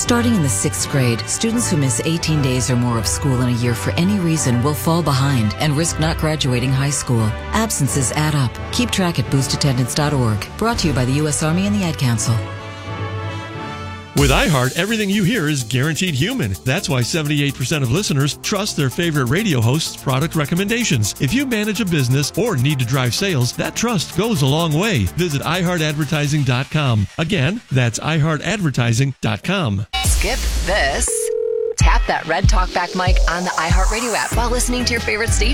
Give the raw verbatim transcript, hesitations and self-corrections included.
Starting in the sixth grade, students who miss eighteen days or more of school in a year for any reason will fall behind and risk not graduating high school. Absences add up. Keep track at boost attendance dot org. Brought to you by the U S Army and the Ad Council. With iHeart, everything you hear is guaranteed human. That's why seventy-eight percent of listeners trust their favorite radio host's product recommendations. If you manage a business or need to drive sales, that trust goes a long way. Visit i heart advertising dot com. Again, that's i heart advertising dot com. Skip this. Tap that red talkback mic on the iHeartRadio app while listening to your favorite station.